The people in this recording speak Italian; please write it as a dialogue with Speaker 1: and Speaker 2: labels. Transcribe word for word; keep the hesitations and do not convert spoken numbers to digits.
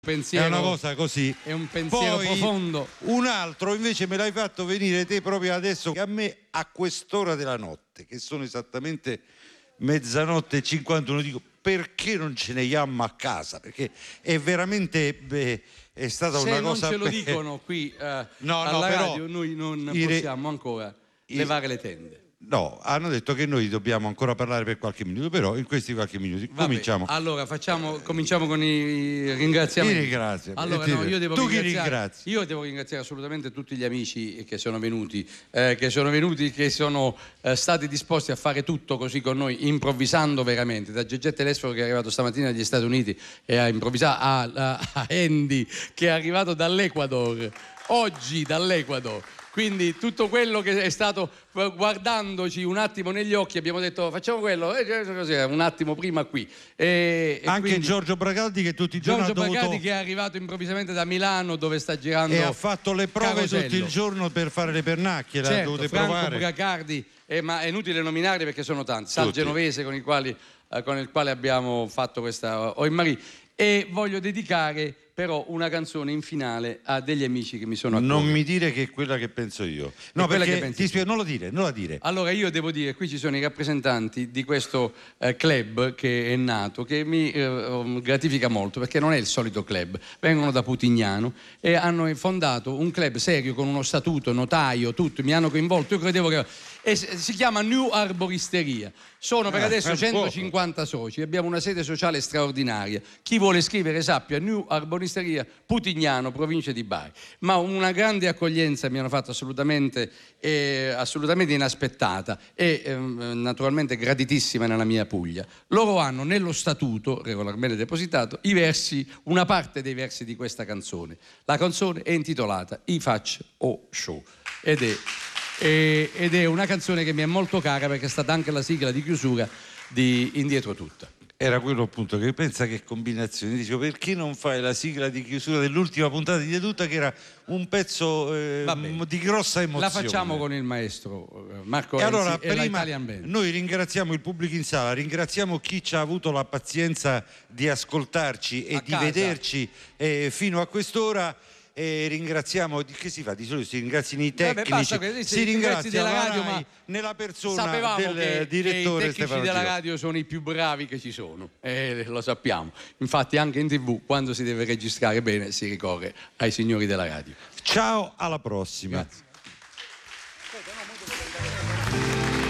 Speaker 1: Pensiero,
Speaker 2: è una cosa così.
Speaker 1: È un pensiero
Speaker 2: Poi,
Speaker 1: profondo.
Speaker 2: Un altro invece me l'hai fatto venire te proprio adesso, che a me a quest'ora della notte, che sono esattamente mezzanotte e cinquantuno, dico: perché non ce ne andiamo a casa? Perché è veramente beh, è stata
Speaker 1: Se
Speaker 2: una
Speaker 1: non
Speaker 2: cosa.
Speaker 1: ce lo
Speaker 2: beh,
Speaker 1: dicono qui eh,
Speaker 2: no,
Speaker 1: alla
Speaker 2: no,
Speaker 1: radio,
Speaker 2: però
Speaker 1: noi non
Speaker 2: i re-
Speaker 1: possiamo ancora
Speaker 2: i-
Speaker 1: levare le tende.
Speaker 2: No, hanno detto che noi dobbiamo ancora parlare per qualche minuto, però in questi qualche minuti
Speaker 1: Vabbè,
Speaker 2: cominciamo.
Speaker 1: allora facciamo, cominciamo con i ringraziamenti.
Speaker 2: Ti ringrazio.
Speaker 1: Allora,
Speaker 2: E ti-
Speaker 1: no, io devo
Speaker 2: tu chi
Speaker 1: ringraziare,
Speaker 2: ringrazi?
Speaker 1: io devo ringraziare assolutamente tutti gli amici che sono venuti, eh, che sono venuti, che sono eh, stati disposti a fare tutto così con noi, improvvisando veramente. Da Gegè Telesforo, che è arrivato stamattina dagli Stati Uniti e ha improvvisato, a, a, a Andy, che è arrivato dall'Ecuador, oggi dall'Ecuador. Quindi tutto quello che è stato, guardandoci un attimo negli occhi, abbiamo detto facciamo quello, e così, un attimo prima qui. E, e
Speaker 2: Anche
Speaker 1: quindi,
Speaker 2: Giorgio Bragaldi, che tutti i giorni
Speaker 1: Giorgio
Speaker 2: ha dovuto...
Speaker 1: Bragardi, che è arrivato improvvisamente da Milano, dove sta girando
Speaker 2: e ha fatto le prove
Speaker 1: Carosello.
Speaker 2: tutto il giorno per fare le pernacchie, le ha
Speaker 1: Certo,
Speaker 2: dovute
Speaker 1: Franco
Speaker 2: provare.
Speaker 1: Bragardi, eh, ma è inutile nominarli perché sono tanti. Sal
Speaker 2: Tutti.
Speaker 1: Genovese, con, i quali, eh, con il quale abbiamo fatto questa Oi Marie. E voglio dedicare però una canzone in finale a degli amici che mi sono accorti.
Speaker 2: Non mi dire che è quella che penso io. No,
Speaker 1: quella che
Speaker 2: perché
Speaker 1: pensi
Speaker 2: ti
Speaker 1: tu.
Speaker 2: spiego, non lo dire, non la dire.
Speaker 1: Allora io devo dire, qui ci sono i rappresentanti di questo eh, club che è nato, che mi eh, gratifica molto, perché non è il solito club. Vengono da Putignano e hanno fondato un club serio con uno statuto, notaio, tutto, mi hanno coinvolto. Io credevo che... E si chiama New Arboristeria. Sono per
Speaker 2: Ah,
Speaker 1: adesso
Speaker 2: è
Speaker 1: centocinquanta soci, abbiamo una sede sociale straordinaria. Chi vuole scrivere sappia New Arboristeria, Putignano, provincia di Bari. Ma una grande accoglienza mi hanno fatto, assolutamente, eh, assolutamente inaspettata e eh, naturalmente graditissima nella mia Puglia. Loro hanno nello statuto, regolarmente depositato, i versi, una parte dei versi di questa canzone. La canzone è intitolata I Faccio O Show ed è... ed è una canzone che mi è molto cara perché è stata anche la sigla di chiusura di Indietro Tutta.
Speaker 2: Era quello appunto che pensa che combinazione. Dicevo, perché non fai la sigla di chiusura dell'ultima puntata di Tutta, che era un pezzo eh, di grossa emozione.
Speaker 1: La facciamo con il maestro Marco
Speaker 2: e
Speaker 1: Renzi
Speaker 2: allora,
Speaker 1: e la
Speaker 2: prima
Speaker 1: Italian Band.
Speaker 2: Noi ringraziamo il pubblico in sala, ringraziamo chi ci ha avuto la pazienza di ascoltarci e
Speaker 1: A
Speaker 2: di
Speaker 1: casa.
Speaker 2: vederci eh, fino a quest'ora. E ringraziamo, che si fa? Di solito si ringraziano i tecnici.
Speaker 1: Vabbè, basta che
Speaker 2: si ringrazia
Speaker 1: della
Speaker 2: la
Speaker 1: radio,
Speaker 2: Rai
Speaker 1: ma
Speaker 2: nella persona
Speaker 1: sapevamo
Speaker 2: del
Speaker 1: che,
Speaker 2: direttore
Speaker 1: che i tecnici
Speaker 2: Stefano
Speaker 1: della
Speaker 2: Giro.
Speaker 1: radio sono i più bravi che ci sono, eh, lo sappiamo. Infatti anche in tv, quando si deve registrare bene, si ricorre ai signori della radio.
Speaker 2: Ciao, alla prossima.
Speaker 1: Grazie.